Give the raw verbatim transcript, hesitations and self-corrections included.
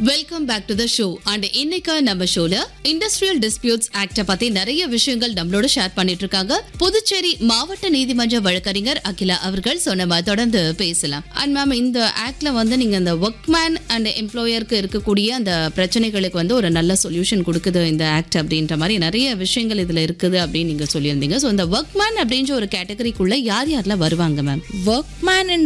Welcome back to the show. And இன்னைக்கு நம்ம ஷோல இண்டஸ்ட்ரியல் டிஸ்பியூட்ஸ் ஆக்ட பத்தி நிறைய விஷயங்கள் நம்மளோட ஷேர் பண்ணிட்டு இருக்காங்க புதுச்சேரி மாவட்ட நீதிமன்ற வழக்கறிஞர் அகிலா அவர்கள். சொன்ன தொடர்ந்து பேசலாம். அண்ட் மேம், இந்த ஆக்ட்ல வந்து நீங்க அந்த ஒர்க்மேன் அண்ட் எம்ப்ளாயருக்கு இருக்கக்கூடிய அந்த பிரச்சனைகளுக்கு வந்து ஒரு நல்ல சொல்யூஷன் கொடுக்குது இந்த ஆக்ட் அப்படின்ற மாதிரி நிறைய விஷயங்கள் இதுல இருக்குது அப்படின்னு நீங்க சொல்லியிருந்தீங்க. ஸோ இந்த ஒர்க்மேன் அப்படின்ற ஒரு கேட்டகரிக்குள்ள யார் யாரெல்லாம் வருவாங்க மேம்? ஒர்க்மேன்